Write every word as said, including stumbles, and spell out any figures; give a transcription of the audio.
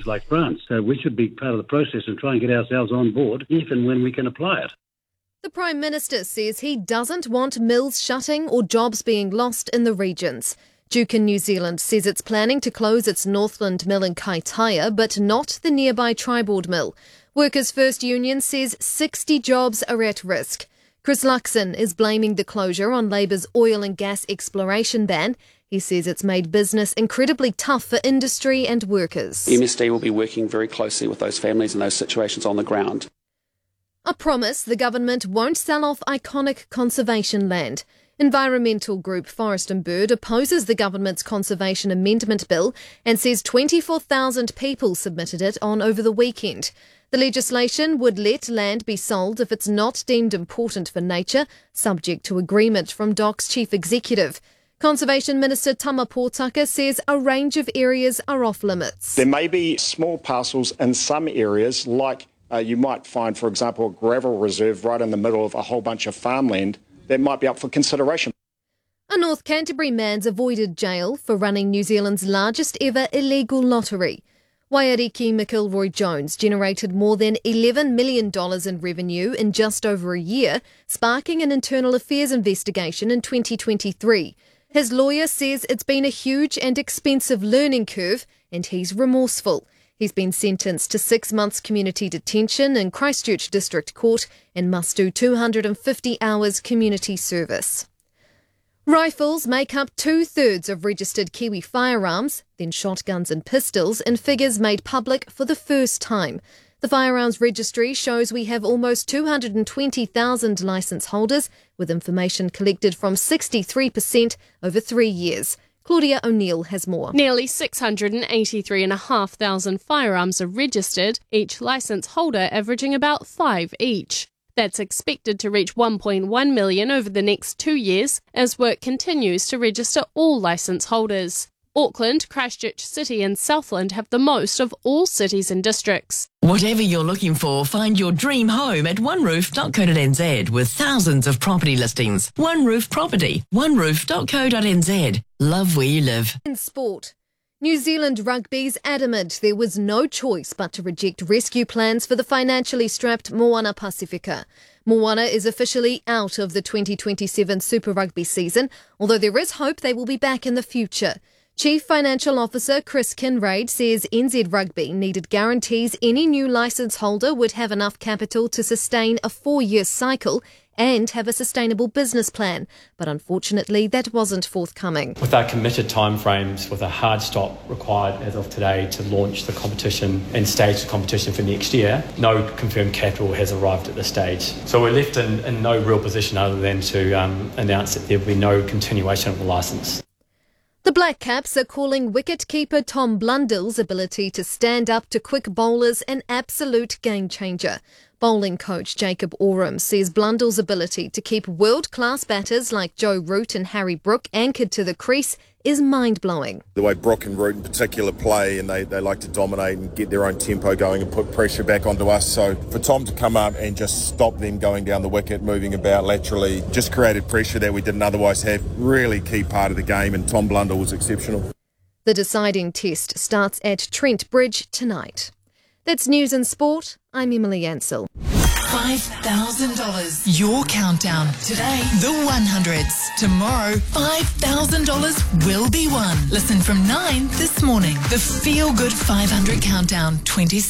like France. So we should be part of the process and try and get ourselves on board if and when we can apply it. The Prime Minister says he doesn't want mills shutting or jobs being lost in the regions. Duke in New Zealand says it's planning to close its Northland mill in Kaitaia, but not the nearby Triboard mill. Workers' First Union says sixty jobs are at risk. Chris Luxon is blaming the closure on Labour's oil and gas exploration ban. He says it's made business incredibly tough for industry and workers. M S D will be working very closely with those families in those situations on the ground. A promise the government won't sell off iconic conservation land. Environmental group Forest and Bird opposes the government's conservation amendment bill and says twenty-four thousand people submitted it on over the weekend. The legislation would let land be sold if it's not deemed important for nature, subject to agreement from D O C's chief executive. Conservation Minister Tama Pōtaka says a range of areas are off limits. There may be small parcels in some areas, like uh, you might find, for example, a gravel reserve right in the middle of a whole bunch of farmland that might be up for consideration. A North Canterbury man's avoided jail for running New Zealand's largest ever illegal lottery. Waiariki McIlroy Jones generated more than eleven million dollars in revenue in just over a year, sparking an internal affairs investigation in twenty twenty-three. His lawyer says it's been a huge and expensive learning curve, and he's remorseful. He's been sentenced to six months community detention in Christchurch District Court and must do two hundred fifty hours community service. Rifles make up two-thirds of registered Kiwi firearms, then shotguns and pistols, in figures made public for the first time. The Firearms Registry shows we have almost two hundred twenty thousand licence holders, with information collected from sixty-three percent over three years. Claudia O'Neill has more. Nearly six hundred eighty-three thousand five hundred firearms are registered, each licence holder averaging about five each. That's expected to reach one point one million over the next two years as work continues to register all licence holders. Auckland, Christchurch City and Southland have the most of all cities and districts. Whatever you're looking for, find your dream home at one roof dot co dot n z with thousands of property listings. One Roof Property, one roof dot co dot n z. Love where you live. In sport, New Zealand Rugby's adamant there was no choice but to reject rescue plans for the financially strapped Moana Pasifika. Moana is officially out of the twenty twenty-seven Super Rugby season, although there is hope they will be back in the future. Chief Financial Officer Chris Kinraid says N Z Rugby needed guarantees any new licence holder would have enough capital to sustain a four-year cycle and have a sustainable business plan. But unfortunately, that wasn't forthcoming. With our committed timeframes, with a hard stop required as of today to launch the competition and stage the competition for next year, no confirmed capital has arrived at this stage. So we're left in, in no real position other than to um, announce that there will be no continuation of the licence. The Black Caps are calling wicket-keeper Tom Blundell's ability to stand up to quick bowlers an absolute game-changer. Bowling coach Jacob Oram says Blundell's ability to keep world-class batters like Joe Root and Harry Brook anchored to the crease is mind-blowing. The way Brook and Root in particular play, and they, they like to dominate and get their own tempo going and put pressure back onto us. So for Tom to come up and just stop them going down the wicket, moving about laterally, just created pressure that we didn't otherwise have. Really key part of the game, and Tom Blundell was exceptional. The deciding test starts at Trent Bridge tonight. That's News and Sport. I'm Emily Ansell. five thousand dollars. Your countdown. Today, the one hundreds. Tomorrow, five thousand dollars will be won. Listen from nine this morning. The Feel Good five hundred Countdown twenty